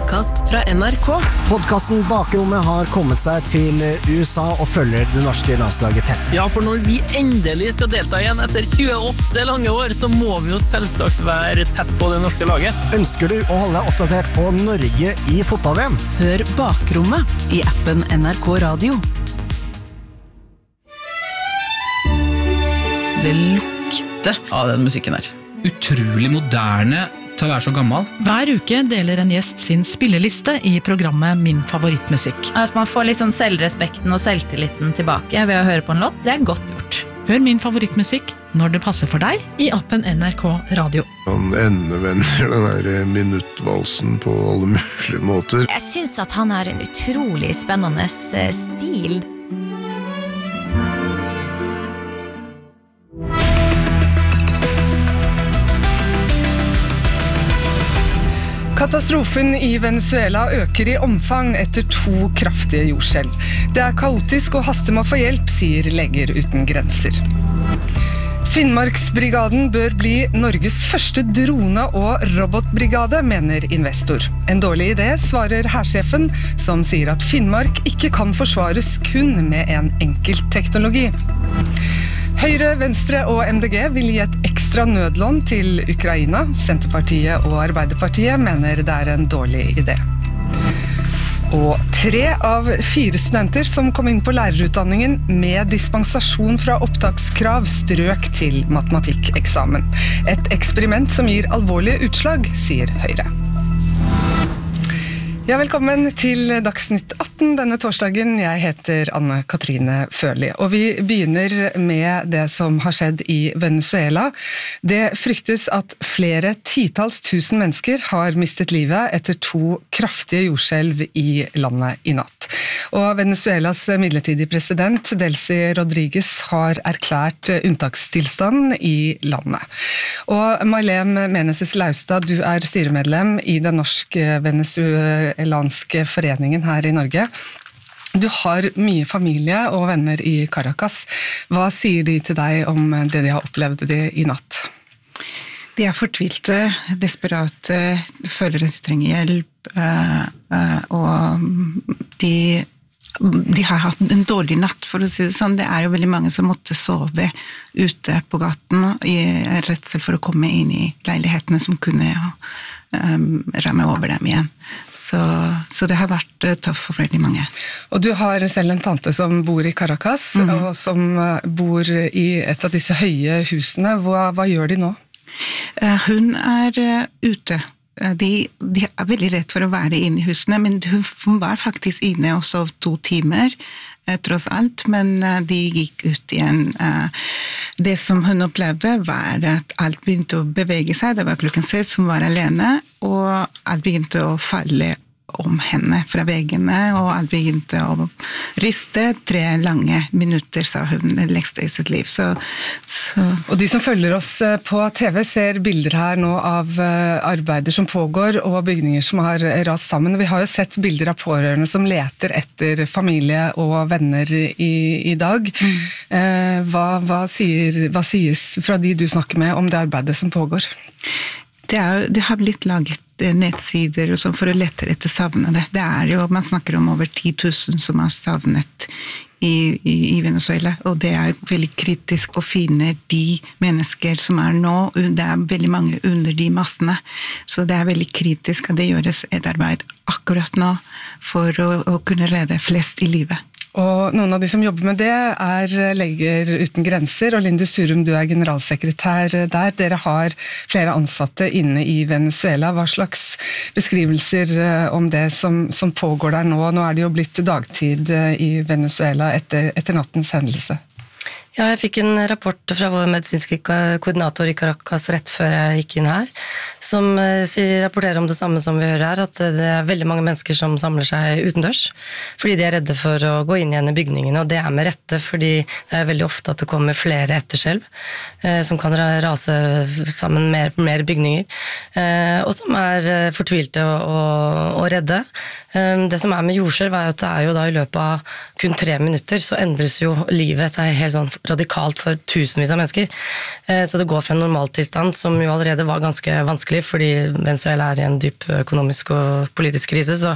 podcast fra NRK. Podcasten Bakrommet har kommet seg til USA og følger det norske landslaget tett. Ja, for når vi endelig skal delta igjen etter 28 lange år, så må vi jo selvsagt være tett på det norske laget. Ønsker du å holde deg oppdatert på Norge i fotball-VM? Hør Bakrommet i appen NRK Radio. Det lukter av den musikken her. Utrolig moderne til å være så gammel. Hver uke deler en gjest sin spilleliste i programmet Min favorittmusikk. At man får litt sånn selvrespekten og selvtilliten tilbake ved å høre på en låt, det er godt gjort. Hør Min favorittmusikk når det passer for deg i appen NRK Radio. Han endevender den der minuttvalsen på alle mulige måter. Jeg synes at han har en utrolig spennende stil. Katastrofen i Venezuela øker i omfang etter 2 kraftige jordskjelv. Det er kaotisk og haster med å få hjelp, sier Leger uten grenser. Finnmarksbrigaden bør bli Norges første drone- og robotbrigade, mener investor. En dårlig idé, svarer hærsjefen, som sier at Finnmark ikke kan forsvares kun med en enkelt teknologi. Høyre, Venstre og MDG vil gi et ekstra nødlån til Ukraina. Senterpartiet og Arbeiderpartiet mener det er en dårlig idé. Og 3 av 4 studenter som kom inn på lærerutdanningen med dispensasjon fra opptakskrav strøk til matematikkeksamen. Et eksperiment som gir alvorlige utslag, sier Høyre. Ja, velkommen til Dagsnytt 18 denne torsdagen. Jeg heter Anne-Katrine Førli, og vi begynner med det som har skjedd i Venezuela. Det fryktes at flere titalls tusen mennesker har mistet livet etter 2 kraftige jordskjelv i landet i natt. Og Venezuelas midlertidige president, Delcy Rodriguez, har erklært unntakstilstand i landet. Og Marlem Meneses Laustad, du er styremedlem i den norsk-venezuelanske foreningen her i Norge. Du har mye familie og venner i Caracas. Hva sier de til deg om det de har opplevd i natt? De er fortvilte, desperate, føler at de trenger hjelp, og de har hatt en dårlig natt, for å si det sånn. Det er jo veldig mange som måtte sove ute på gaten i redsel for å komme inn i leilighetene som kunne ramme over dem igjen. Så det har vært tøft for veldig mange. Og du har selv en tante som bor i Caracas, og som bor i et av disse høye husene. Hva gjør de nå? Hun er ute. De er veldig redd for å være inne i husene, men hun var faktisk inne og sov 2 timer, tross alt, men de gikk ut igjen. Det som hun opplevde var at alt begynte å bevege seg. Det var klokken 6, hun var alene, og alt begynte å falle om henne fra veggene, og alt begynte å riste. 3 lange minutter, sa hun, det lengste i sitt liv. Og de som følger oss på TV ser bilder her nå av arbeider som pågår, og bygninger som har rast sammen. Vi har jo sett bilder av pårørende som leter etter familie og venner i dag. Hva sies fra de du snakker med om det arbeidet som pågår? Det har blitt laget nettsider og sånn for å lette etter savnede. Det er jo, man snakker om over 10 000 som har savnet i Venezuela, og det er veldig kritisk å finne de mennesker som er nå. Det er veldig mange under de massene, så det er veldig kritisk at det gjøres et arbeid akkurat nå for å kunne redde flest i livet. Og noen av de som jobber med det er Leger uten grenser, og Lindus Surum, du er generalsekretær der. Dere har flere ansatte inne i Venezuela. Hva slags beskrivelser om det som pågår der nå? Nå er det jo blitt dagtid i Venezuela etter nattens hendelse. Ja, jeg fikk en rapport fra vår medisinske koordinator i Caracas rett før jeg gikk inn her, som rapporterer om det samme som vi hører her, at det er veldig mange mennesker som samler seg utendørs, fordi de er redde for å gå inn igjen i bygningene, og det er med rette, fordi det er veldig ofte at det kommer flere etterskjelv, som kan rase sammen mer bygninger, og som er fortvilte og redde. Det som er med jordskjelv er at det er jo da i løpet av kun 3 minutter så endres jo livet seg helt sånn radikalt for tusenvis av mennesker. Så det går fra en normaltilstand som jo allerede var ganske vanskelig, fordi Venezuela er i en dyp økonomisk og politisk krise, så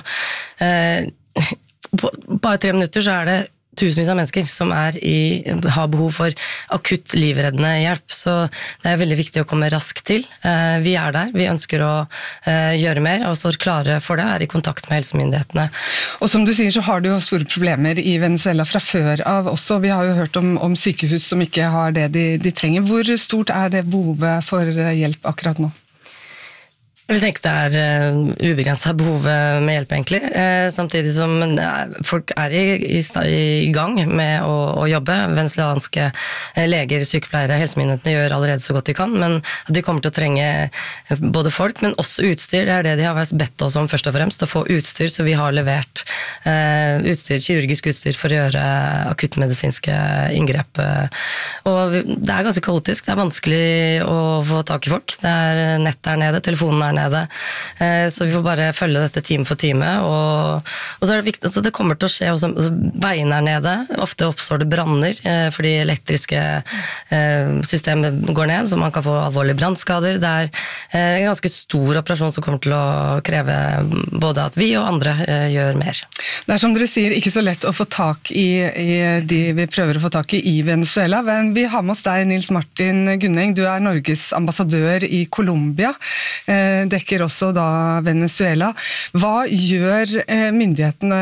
på bare 3 minutter så er det tusenvis av mennesker som har behov for akutt livreddende hjelp, så det er veldig viktig å komme raskt til. Vi er der, vi ønsker å gjøre mer, og står klare for det, er i kontakt med helsemyndighetene. Og som du sier, så har du jo store problemer i Venezuela fra før av også. Vi har jo hørt om sykehus som ikke har det de trenger. Hvor stort er det behovet for hjelp akkurat nå? Jeg vil tenke det er ubegrenset behov med hjelp egentlig, samtidig som folk er i gang med å jobbe. Venezuelanske leger, sykepleiere, helsemyndighetene gjør allerede så godt de kan, men de kommer til å trenge både folk, men også utstyr. Det er det de har bedt oss om først og fremst, å få utstyr, så vi har levert utstyr, kirurgisk utstyr for å gjøre akuttmedisinske inngrep. Og det er ganske kaotisk, det er vanskelig å få tak i folk. Det er nett der nede, telefonen er nede, så vi får bare følge dette time for time, og så er det viktig, altså det kommer til å skje også, veien er nede, ofte oppstår det branner, fordi elektriske systemet går ned, så man kan få alvorlige brannskader. Det er en ganske stor operasjon som kommer til å kreve både at vi og andre gjør mer. Det er som dere sier, ikke så lett å få tak i de vi prøver å få tak i Venezuela, men vi har med oss deg, Nils Martin Gunneng, du er Norges ambassadør i Colombia, dekker også da Venezuela. Hva gjør myndighetene,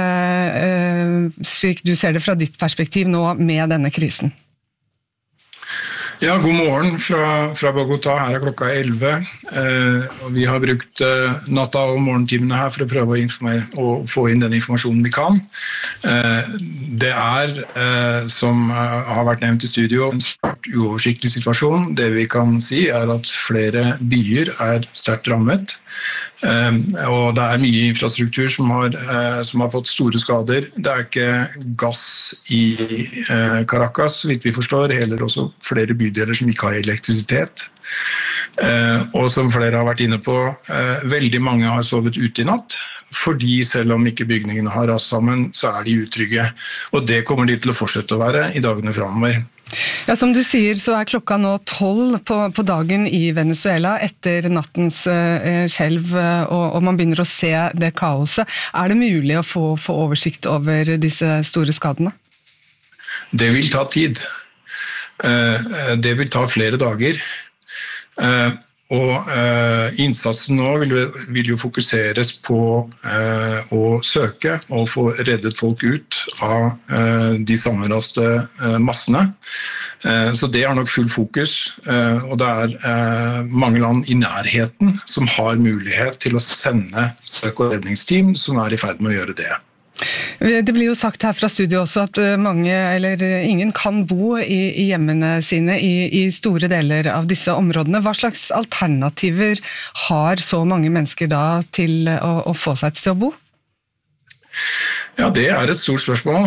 slik du ser det fra ditt perspektiv nå, med denne krisen? Ja, god morgen fra Bogotá. Her er klokka 11. Og vi har brukt natta og morgentimene her for å prøve å informere og få inn den informasjonen vi kan. Det er, som har vært nevnt i studio, en uoversiktlig situasjon. Det vi kan si er at flere byer er sterkt rammet. Og det er mye infrastruktur som har fått store skader. Det er ikke gass i Caracas, vidt vi forstår, heller også flere bydeler som ikke har elektrisitet. Og som flere har vært inne på, veldig mange har sovet ute i natt, fordi selv om ikke bygningene har rast sammen, så er de utrygge. Og det kommer de til å fortsette å være i dagene fremover. Ja, som du sier, så er klokka nå 12 på dagen i Venezuela etter nattens skjelv, og man begynner å se det kaoset. Er det mulig å få oversikt over disse store skadene? Det vil ta tid. Det vil ta flere dager. Og innsatsen nå vil jo fokuseres på å søke og få reddet folk ut av de sammenraste massene. Så det er nok full fokus, og det er mange land i nærheten som har mulighet til å sende søk- og redningsteam som er i ferd med å gjøre det. Det blir jo sagt her fra studio også at mange, eller ingen, kan bo i hjemmene sine i store deler av disse områdene. Hva slags alternativer har så mange mennesker da til å få seg et sted å bo? Ja, det er et stort spørsmål.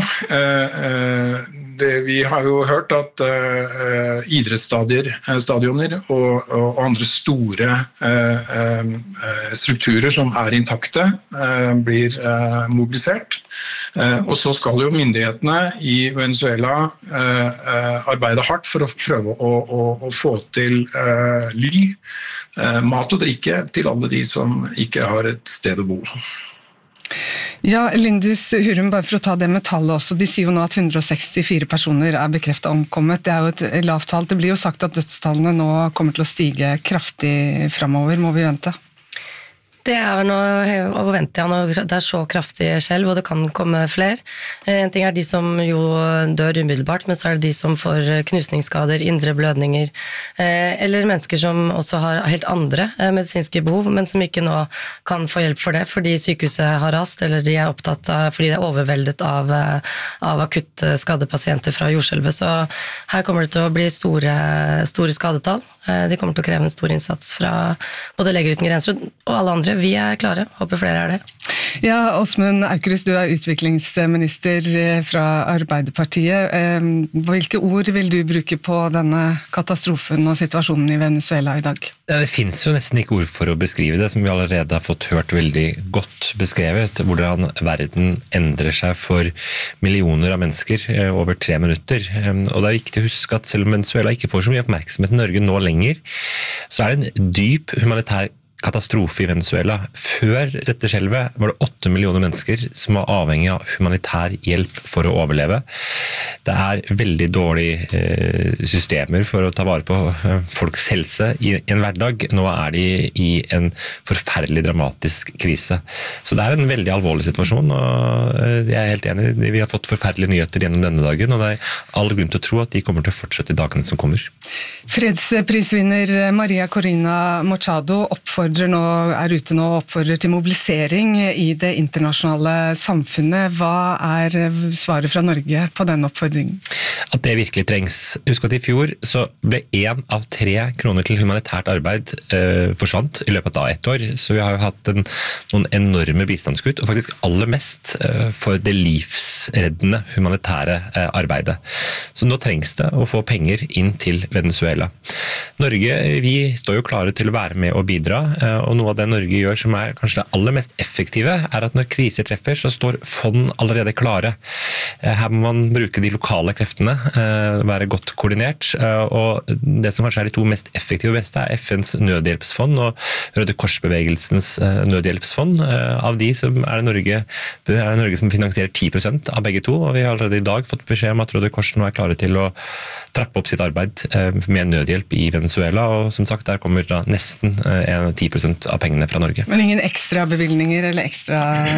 Vi har jo hørt at idrettsstadioner og andre store strukturer som er intakte blir mobilisert. Og så skal jo myndighetene i Venezuela arbeide hardt for å prøve å få til ly, mat og drikke til alle de som ikke har et sted å bo. Ja, Lindus Hurum, bare for å ta det med tallet også, de sier jo nå at 164 personer er bekreftet omkommet. Det er jo et lavt tall. Det blir jo sagt at dødstallene nå kommer til å stige kraftig fremover, må vi vente. Det er nå å vente, ja, når det er så kraftig skjelv, og det kan komme flere. En ting er de som jo dør umiddelbart, men så er det de som får knusningsskader, indre blødninger, eller mennesker som også har helt andre medisinske behov, men som ikke nå kan få hjelp for det, fordi sykehuset har rast, eller de er opptatt av, fordi de er overveldet av akutt skadepasienter fra jordskjelvet. Så her kommer det til å bli store skadetall. De kommer til å kreve en stor innsats fra både Leger uten grenser og alle andre. Vi er klare, håper flere er det. Ja, Åsmund Aukrust, du utviklingsminister fra Arbeiderpartiet. Hvilke ord vil du bruke på denne katastrofen og situasjonen i Venezuela i dag? Ja, det finnes jo nesten ikke ord for å beskrive det, som vi allerede har fått hørt veldig godt beskrevet, hvordan verden endrer seg for millioner av mennesker over 3 minutter. Og det er viktig å huske at selv om Venezuela ikke får så mye oppmerksomhet i Norge nå lenger, så er det en dyp humanitær katastrofe i Venezuela. Før dette skjelvet var det 8 millioner mennesker som var avhengig av humanitær hjelp for å overleve. Det er veldig dårlige systemer for å ta vare på folks helse i en hverdag. Nå er de i en forferdelig dramatisk krise. Så det er en veldig alvorlig situasjon, og jeg er helt enig. Vi har fått forferdelige nyheter gjennom denne dagen, og det er all grunn til å tro at de kommer til å fortsette i dagene som kommer. Fredsprisvinner Maria Corina Machado er ute nå og oppfordrer til mobilisering i det internasjonale samfunnet. Hva er svaret fra Norge på den oppfordringen? At det virkelig trengs. Husk at i fjor så ble 1 av 3 kroner til humanitært arbeid forsvant i løpet av 1 år. Så vi har jo hatt noen enorme bistandskutt, og faktisk aller mest for det livsreddende humanitære arbeidet. Så nå trengs det å få penger inn til Venezuela. Norge, vi står jo klare til å være med og bidra, og noe av det Norge gjør som er kanskje det aller mest effektive, er at når kriser treffer, så står fond allerede klare. Her må man bruke de lokale kreftene, være godt koordinert, og det som kanskje er de 2 mest effektive og beste er FNs nødhjelpsfond og Røde Korsbevegelsens nødhjelpsfond. Av de som er det Norge som finansierer 10% av begge 2, og vi har allerede i dag fått beskjed om at Røde Kors nå er klare til å trappe opp sitt arbeid med nødhjelp i Venezuela, og som sagt, der kommer da nesten 10% av pengene fra Norge. Men ingen ekstra bevilgninger eller ekstra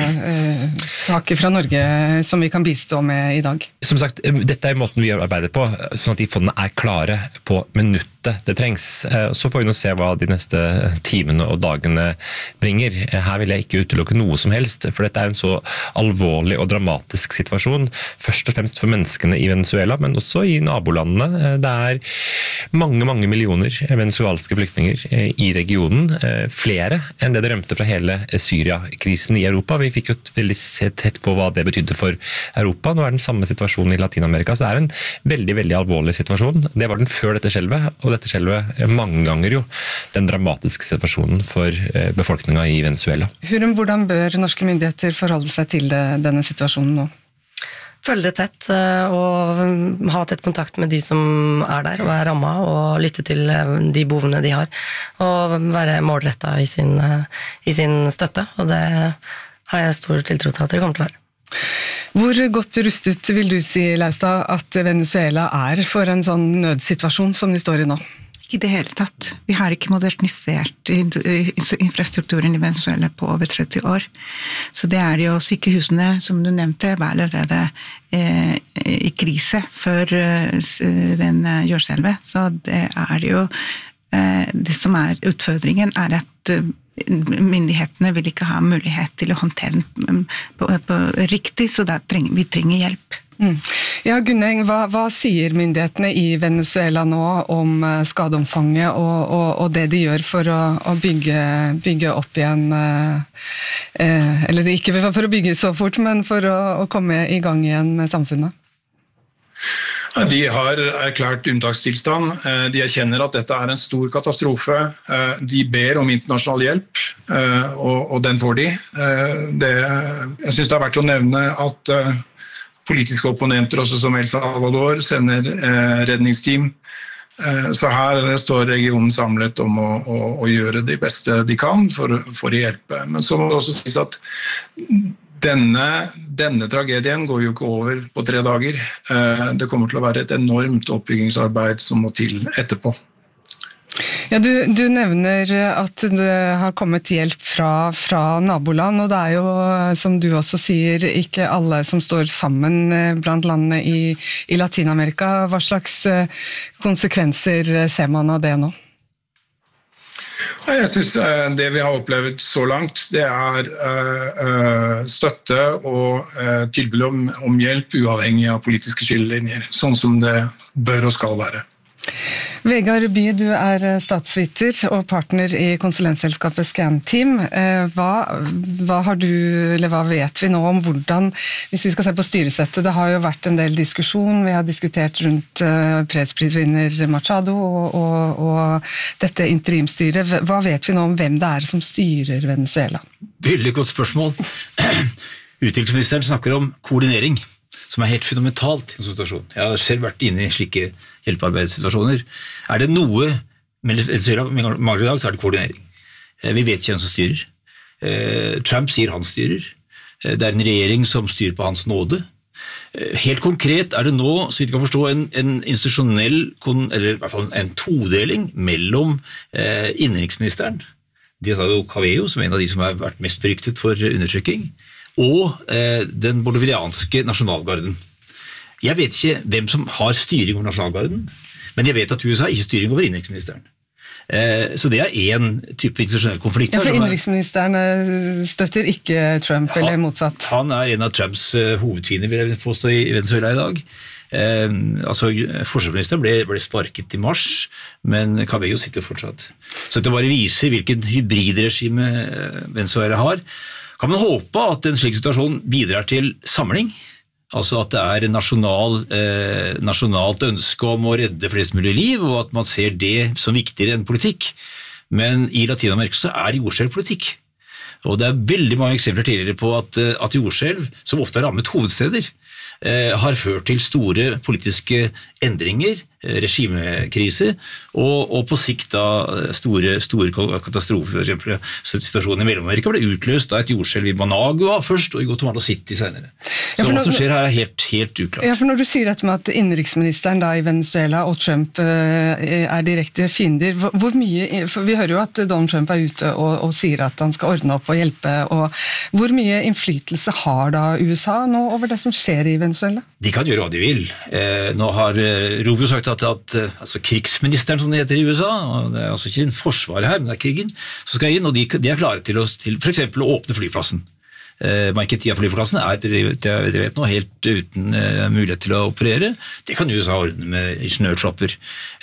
saker fra Norge som vi kan bistå med i dag? Som sagt, dette er måten vi arbeider på, sånn at de fondene er klare på minuttet det trengs. Så får vi nå se hva de neste timene og dagene bringer. Her vil jeg ikke utelukke noe som helst, for dette er en så alvorlig og dramatisk situasjon, først og fremst for menneskene i Venezuela, men også i nabolandene. Det er mange millioner venezuelanske flyktninger i regionen, flere enn det rømte fra hele Syria-krisen i Europa. Vi fikk jo veldig tett på hva det betydde for Europa. Nå er den samme situasjonen i Latinamerika, så det er en veldig, veldig alvorlig situasjon. Det var den før dette skjelvet, og dette skjelvet mange ganger jo den dramatiske situasjonen for befolkningen i Venezuela. Hurum, hvordan bør norske myndigheter forholde seg til denne situasjonen nå? Følge det tett og ha tett kontakt med de som er der og er rammet, og lytte til de behovene de har, og være målrettet i sin støtte, og det har jeg stor tiltro til at det kommer til å være. Hvor godt rustet vil du si, Laustad, at Venezuela er for en sånn nødsituasjon som de står i nå? Ikke i det hele tatt. Vi har ikke modernisert infrastrukturen i Venezuela på over 30 år. Så det er jo sykehusene, som du nevnte, var allerede i krise før den jordskjelvet. Så det er jo det som er utfordringen, er at myndighetene vil ikke ha mulighet til å håndtere den på riktig, så vi trenger hjelp. Ja, Gunneng, hva sier myndighetene i Venezuela nå om skadeomfanget og det de gjør for å bygge opp igjen, eller ikke for å bygge så fort, men for å komme i gang igjen med samfunnet? De har erklært unntakstilstand. De erkjenner at dette er en stor katastrofe. De ber om internasjonal hjelp, og den får de. Jeg synes det er verdt å nevne at politiske opponenter, også som El Salvador, sender redningsteam. Så her står regionen samlet om å gjøre det beste de kan for å hjelpe. Men så må det også sies at denne tragedien går jo ikke over på 3 dager. Det kommer til å være et enormt oppbyggingsarbeid som må til etterpå. Ja, du nevner at det har kommet hjelp fra naboland, og det er jo, som du også sier, ikke alle som står sammen blant landene i Latinamerika. Hva slags konsekvenser ser man av det nå? Jeg synes det vi har opplevd så langt, det er støtte og tilbud om hjelp uavhengig av politiske skillelinjer, sånn som det bør og skal være. Vegard By, du statsviter og partner i konsulentselskapet Scanteam. Hva har du, eller hva vet vi nå om hvordan, hvis vi skal se på styresettet, det har jo vært en del diskusjon, vi har diskutert rundt fredsprisvinner Machado og dette interimstyret. Hva vet vi nå om hvem det som styrer Venezuela? Veldig godt spørsmål. Utviklingsministeren snakker om koordinering, som helt fundamentalt i en situasjon. Jeg har selv vært inne i slike hjelpearbeidssituasjoner. Det noe med Venezuela mangler i dag, så det koordinering. Vi vet ikke hvem som styrer. Trump sier han styrer. Det en regjering som styrer på hans nåde. Helt konkret det nå, så vidt jeg kan forstå, en institusjonell, eller i hvert fall en todeling mellom innenriksministeren, Diosdado Cabello, som en av de som har vært mest beryktet for undertrykking, og den bolivianske nasjonalgarden. Jeg vet ikke hvem som har styring over nasjonalgarden, men jeg vet at USA ikke styring over innenriksministeren. Så det en type institusjonell konflikt. Ja, for innenriksministeren støtter ikke Trump, eller motsatt? Han en av Trumps hovedfiender, vil jeg påstå, i Venezuela i dag. Forsvarsministeren ble sparket i mars, men Cabello sitter fortsatt. Så det bare viser hvilken hybridregime Venezuela har. Kan man håpe at en slik situasjon bidrar til samling, altså at det nasjonalt ønske om å redde flest mulig liv, og at man ser det som viktigere enn politikk. Men i Latinamerika så det jordskjelvpolitikk. Og det veldig mange eksempler tidligere på at jordskjelv, som ofte har rammet hovedsteder, har ført til store politiske endringer, regimekrise, og på sikt da store katastrofer. For eksempel situasjonen i Mellom-Amerika ble utløst av et jordskjelv i Managua først, og i Guatemala City senere. Så hva som skjer her helt uklart. Ja, for når du sier dette med at innenriksministeren da i Venezuela og Trump direkte fiender, hvor mye, for vi hører jo at Donald Trump ute og sier at han skal ordne opp og hjelpe, og hvor mye innflytelse har da USA nå over det som skjer i Venezuela? De kan gjøre hva de vil. Nå har Rubio sagt at krigsministeren, som det heter i USA, og det altså ikke en forsvar her, men det krigen, som skal inn, og de klare til for eksempel å åpne flyplassen. Marketia flyplassen jeg vet nå, helt uten mulighet til å operere. Det kan USA ordne med ingeniørtropper.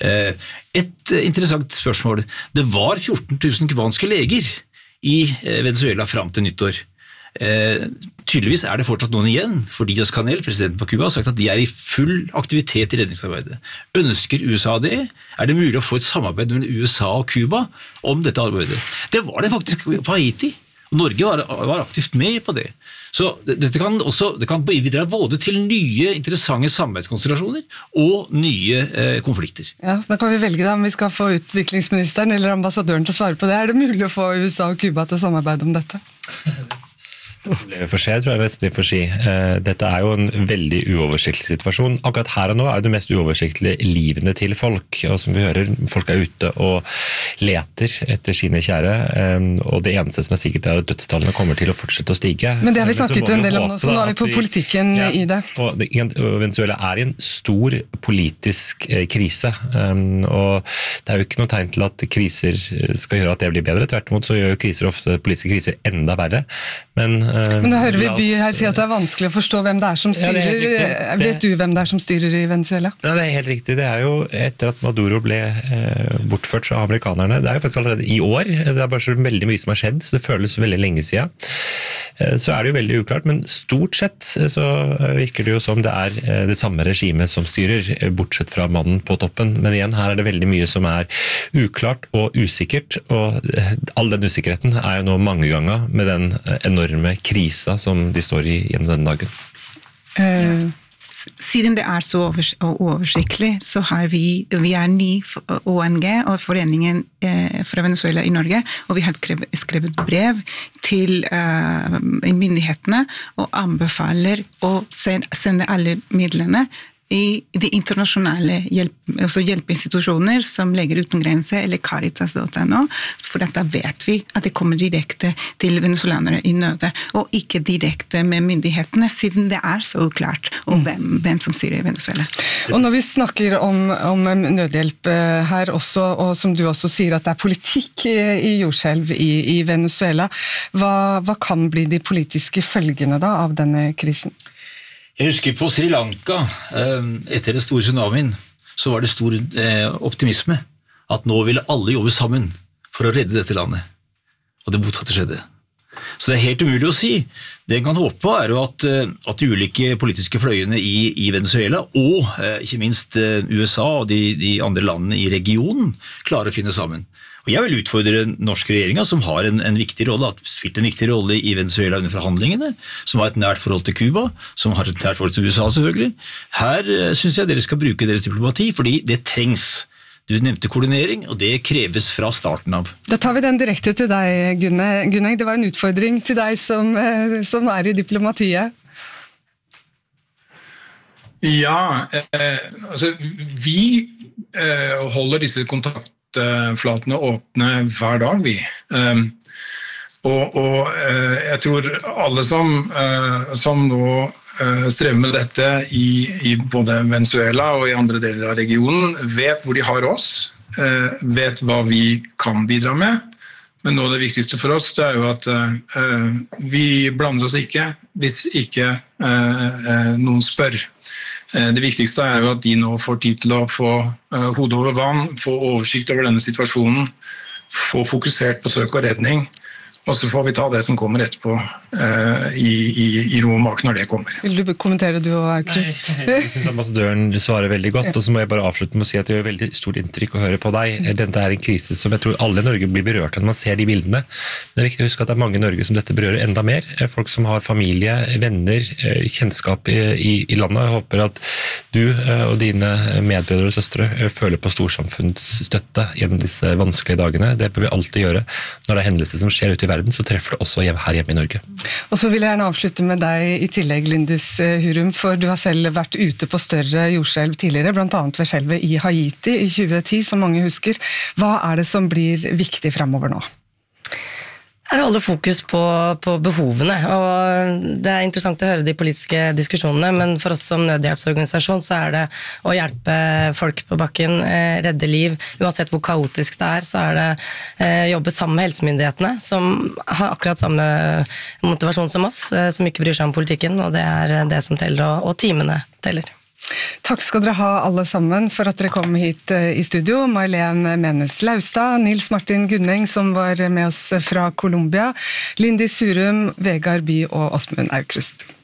Et interessant spørsmål. Det var 14 000 kubanske leger i Venezuela frem til nyttår. Tydeligvis det fortsatt noen igjen, for Díaz-Canel, presidenten på Cuba, har sagt at de i full aktivitet i redningsarbeidet. Ønsker USA det? Det mulig å få et samarbeid mellom USA og Cuba om dette arbeidet? Det var det faktisk på Haiti, og Norge var aktivt med på det. Så det kan bidra både til nye interessante samarbeidskonstellasjoner og nye konflikter. Ja, da kan vi velge da om vi skal få utviklingsministeren eller ambassadøren til å svare på det. Det mulig å få USA og Cuba til å samarbeide om dette? Problemet for seg, tror jeg det får si. Dette jo en veldig uoversiktlig situasjon. Akkurat her og nå det mest uoversiktlige livene til folk, og som vi hører, folk ute og leter etter sine kjære, og det eneste som sikkert at dødstallene kommer til å fortsette å stige. Men det har vi snakket en del om nå, så nå vi på politikken i det. Og Venezuela i en stor politisk krise, og det jo ikke noe tegn til at kriser skal gjøre at det blir bedre, tvert imot så gjør kriser ofte politiske kriser enda verre, men nå hører vi By her si at det vanskelig å forstå hvem det som styrer. Vet du hvem det som styrer i Venezuela? Ja, det helt riktig. Det jo etter at Maduro ble bortført av amerikanerne. Det jo faktisk allerede i år. Det bare så veldig mye som har skjedd, så det føles veldig lenge siden. Så det jo veldig uklart, men stort sett så virker det jo som det det samme regimet som styrer, bortsett fra mannen på toppen. Men igjen, her det veldig mye som uklart og usikkert, og all den usikkerheten jo nå mange ganger med den enorme krisa som de står i gjennom denne dagen. Siden det så oversiktlig, så har vi 9 ONG og foreningen fra Venezuela i Norge, og vi har skrevet brev til myndighetene og anbefaler å sende alle midlene i de internasjonale hjelpeinstitusjoner som Leger uten grenser eller Caritas.no, for da vet vi at det kommer direkte til venezuelanere i nød, og ikke direkte med myndighetene, siden det så klart om hvem som styrer i Venezuela. Og når vi snakker om nødhjelp her også, og som du også sier at det politikk i jordskjelv i Venezuela, hva kan bli de politiske følgene da av denne krisen? Jeg husker på Sri Lanka, etter den store tsunamien, så var det stor optimisme, at nå ville alle jobbe sammen for å redde dette landet. Og det motsatte skjedde. Så det helt umulig å si. Det en kan håpe på jo at de ulike politiske fløyene i Venezuela, og ikke minst USA og de andre landene i regionen, klarer å finne sammen. Og jeg vil utfordre norske regjeringer, som har en viktig rolle, har spilt en viktig rolle i Venezuela under forhandlingene, som har et nært forhold til Cuba, som har et nært forhold til USA selvfølgelig. Her synes jeg dere skal bruke deres diplomati, fordi det trengs. Du nevnte koordinering, og det kreves fra starten av. Da tar vi den direkte til deg, Gunneng. Det var en utfordring til deg som i diplomatiet. Ja, altså vi holder disse kontaktflatene åpne hver dag, vi. Og jeg tror alle som nå strever med dette i både Venezuela og i andre deler av regionen, vet hvor de har oss, vet hva vi kan bidra med, men nå det viktigste for oss det jo at vi blander oss ikke hvis ikke noen spør. Det viktigste jo at de nå får tid til å få hodet over vann, få oversikt over denne situasjonen, få fokusert på søk og redning, og så får vi ta det som kommer etterpå i ro og mak når det kommer. Vil du kommentere du og Aukrust? Jeg synes ambassadøren svarer veldig godt, og så må jeg bare avslutte med å si at det gjør veldig stort inntrykk å høre på deg. Dette en krise som jeg tror alle i Norge blir berørt når man ser de bildene. Det viktig å huske at det mange i Norge som dette berører enda mer. Folk som har familie, venner, kjennskap i landet. Jeg håper at du og dine medbrødre og søstre føler på storsamfunnsstøtte gjennom disse vanskelige dagene. Det bør vi alltid gjøre. Når det er hendelser som skjer ute i verden, så treffer det også her hjemme i Norge. Og så vil jeg gjerne avslutte med deg i tillegg, Lindis Hurum, for du har selv vært ute på større jordskjelv tidligere, blant annet ved skjelvet i Haiti i 2010, som mange husker. Hva det som blir viktig fremover nå? Her holder fokus på behovene, og det interessant å høre de politiske diskusjonene, men for oss som nødhjelpsorganisasjon så det å hjelpe folk på bakken, redde liv, uansett hvor kaotisk det så det jobbe sammen med helsemyndighetene, som har akkurat samme motivasjon som oss, som ikke bryr seg om politikken, og det det som teller, og teamene teller. Takk skal dere ha alle sammen for at dere kom hit i studio. May-Len Menes Laustad, Nils Martin Gunneng som var med oss fra Colombia, Lindis Hurum, Vegard By og Åsmund Aukrust.